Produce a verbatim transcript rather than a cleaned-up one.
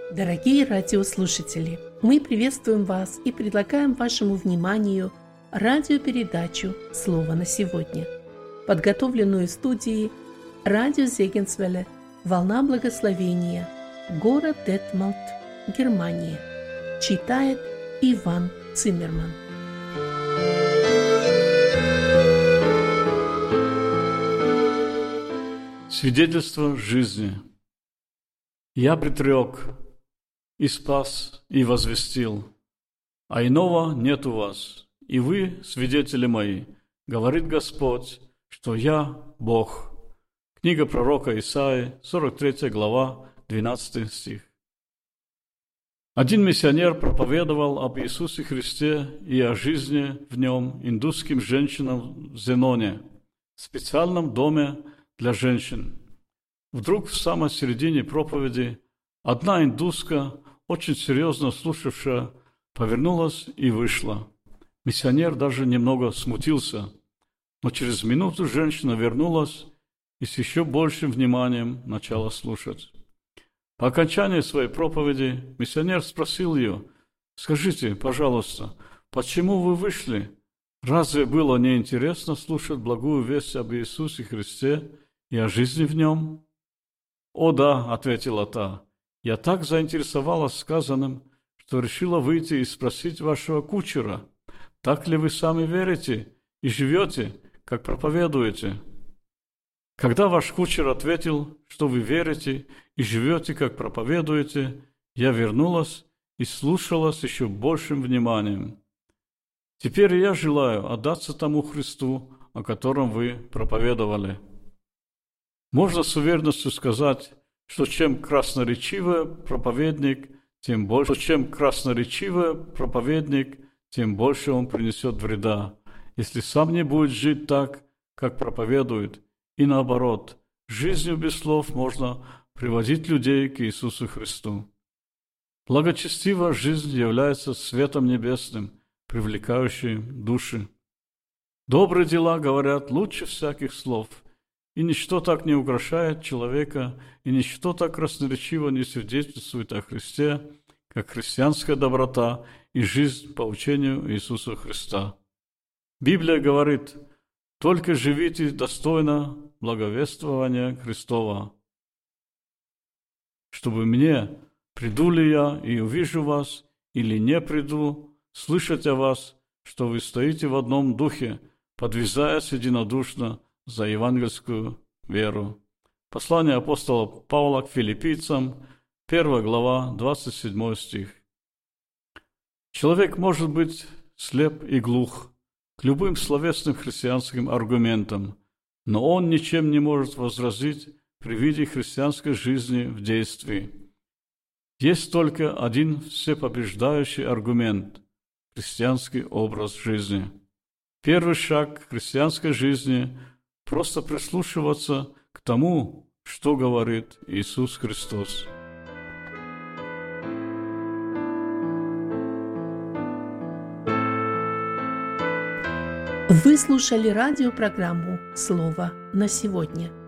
Дорогие радиослушатели, мы приветствуем вас и предлагаем вашему вниманию радиопередачу «Слово на сегодня», подготовленную студией радио Зегенсвелле «Волна благословения», город Детмалт, Германия. Читает Иван Циммерман. Свидетельство жизни. Я предрек, и спас, и возвестил, а иного нет у вас, и вы, свидетели мои, говорит Господь, что я Бог. Книга пророка Исаии, сорок третья глава, двенадцатый стих. Один миссионер проповедовал об Иисусе Христе и о жизни в нем индусским женщинам в Зеноне, в специальном доме для женщин. Вдруг в самой середине проповеди одна индуска, очень серьезно слушавшая, повернулась и вышла. Миссионер даже немного смутился, но через минуту женщина вернулась и с еще большим вниманием начала слушать. По окончании своей проповеди миссионер спросил ее: «Скажите, пожалуйста, почему вы вышли? Разве было неинтересно слушать благую весть об Иисусе Христе и о жизни в нем?» «О да», — ответила та, — «я так заинтересовалась сказанным, что решила выйти и спросить вашего кучера, так ли вы сами верите и живете, как проповедуете?» Когда ваш кучер ответил, что вы верите и живете, как проповедуете, я вернулась и слушала с еще большим вниманием. Теперь я желаю отдаться тому Христу, о котором вы проповедовали. Можно с уверенностью сказать, что чем красноречивее проповедник, тем больше, чем красноречивее проповедник, тем больше он принесет вреда, если сам не будет жить так, как проповедует. И наоборот, жизнью без слов можно приводить людей к Иисусу Христу. Благочестивая жизнь является светом небесным, привлекающим души. Добрые дела, говорят, лучше всяких слов, и ничто так не украшает человека, и ничто так красноречиво не свидетельствует о Христе, как христианская доброта и жизнь по учению Иисуса Христа. Библия говорит: «Только живите достойно благовествования Христова, чтобы мне, приду ли я и увижу вас, или не приду, слышать о вас, что вы стоите в одном духе, подвязаясь единодушно за евангельскую веру». Послание апостола Павла к филиппийцам, первая глава, двадцать седьмой стих. Человек может быть слеп и глух к любым словесным христианским аргументам, но он ничем не может возразить при виде христианской жизни в действии. Есть только один всепобеждающий аргумент – христианский образ жизни. Первый шаг к христианской жизни – просто прислушиваться к тому, что говорит Иисус Христос. Вы слушали радиопрограмму «Слово на сегодня».